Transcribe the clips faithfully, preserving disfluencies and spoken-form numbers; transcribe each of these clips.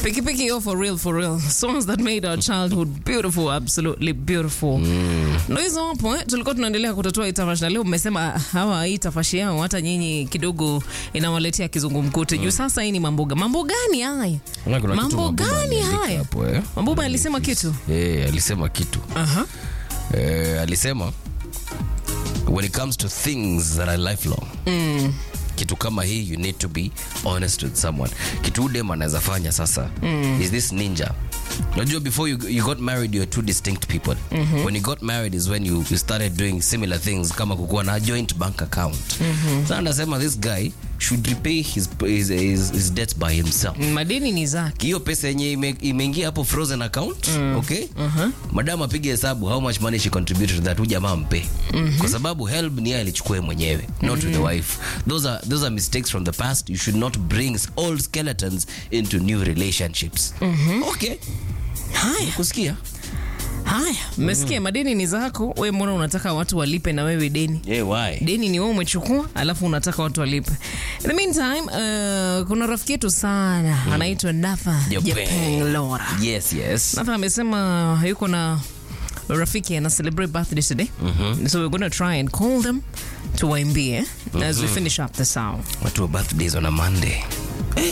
Piki Piki, oh, for real, for real. Songs that made our childhood beautiful, absolutely beautiful. Mm. Ndio hizo hapo, eh? Tulikuwa tunaendelea kutatua hii tafashi na leo mmesema hawa hii tafashi yao hata nyinyi kidogo inawaletea kizungumkuti. Mm. Juu sasa hii ni mambo gani? Mambo gani haya? Mambo gani haya? Eh? Mambo alisema kitu? Eh, alisema kitu. Aha. Uh-huh. Eh, alisema when it comes to things that are lifelong. Mm. Kitu kama hii, you need to be honest with someone. Kitu udem anaweza fanya sasa mm. is this ninja. Unajua before you, you got married you were two distinct people. Mm-hmm. When you got married is when you, you started doing similar things kama kukuwa na joint bank account. Mm-hmm. Sasa anasema this guy should repay his his, his, his debts by himself. Madeni ni zake. Hiyo pesa yenye imeingia hapo frozen account, mm. okay? Uh-huh. Madam apige hesabu how much money she contributed to that, huja mpe. Mm-hmm. Kwa sababu help ni yeye alichukua mwenyewe, not mm-hmm. with the wife. Those are those are mistakes from the past. You should not bring old skeletons into new relationships. Mm-hmm. Okay. Haya. Kusikia? Haya, mmesikia. Mm. Madeni ni zako, wewe mbona unataka watu walipe na wewe deni? Yeah, why? Deni ni wewe umechukua, alafu unataka watu walipe. In the meantime, uh, kuna rafiki yetu sana, mm. anaitwa Nafa Japeng Lora. Yes, yes. Nafa amesema yuko na rafiki ana celebrate birthday today. Mm-hmm. So we're going to try and call them to waimbie mm-hmm. as we finish up the song. Watu wa birthdays on a Monday. Eh.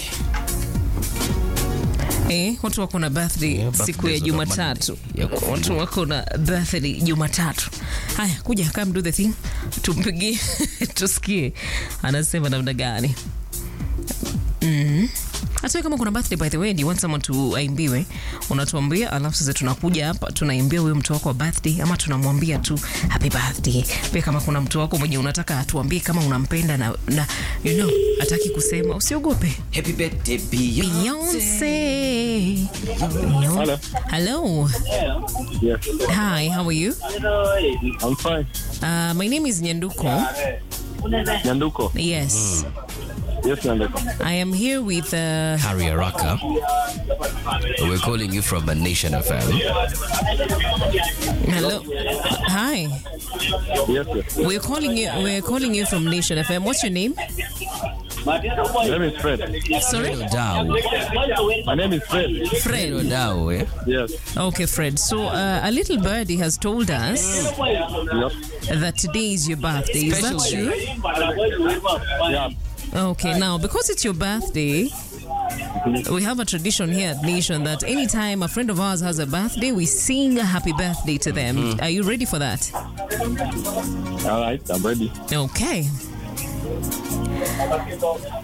Eh, watu wako na birthday yeah, siku ya Jumatatu. Watu wako na birthday Jumatatu. Haya, kuja come do the thing. Tumpigie tusikie anasema namna gani. Mhm. Hata kama kuna birthday by the way, do you want someone to aimbiwe? Unatuambia alafu sasa tunakuja hapa tunaimbia huyo mtu wako wa birthday ama tunamwambia tu happy birthday. Pia kama kuna mtu wako mwenye unataka atuambie kama unampenda na, na you know, hataki kusema, usiogope. Happy birthday Beyonce. No. Hello. Hello. Yes. Hi, how are you? I'm fine. Uh, my name is Nyanduko. Nyanduko? Yes. Mm. Yes, Nyanduko. I am here with uh, Harry Araka. We're calling you from Nation F M. Hello. Hi. Yes, yes. We're calling you. We're calling you from Nation F M. What's your name? My name is Fred. Sorry? Odao. My name is Fred. Fred Odao, yeah? Yes. Okay, Fred. So uh, a little birdie has told us yep. that today is your birthday. Is that true? Yeah. Okay, now because it's your birthday, we have a tradition here at Nation that anytime a friend of ours has a birthday, we sing a happy birthday to them. Mm-hmm. Are you ready for that? All right, I'm ready. Okay.